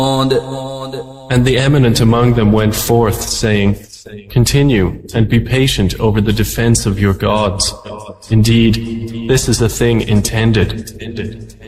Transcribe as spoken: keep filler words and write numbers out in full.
And the eminent among them went forth, saying, Continue and be patient over the defense of your gods. Indeed, this is a thing intended.